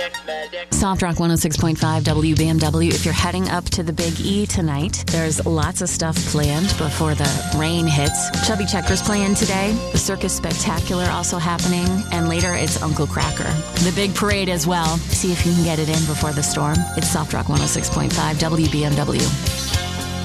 Soft Rock 106.5 WBMW. If you're heading up to the Big E tonight, there's lots of stuff planned before the rain hits. Chubby Checker's playing today. The Circus Spectacular also happening. And later, it's Uncle Cracker. The big parade as well. See if you can get it in before the storm. It's Soft Rock 106.5 WBMW.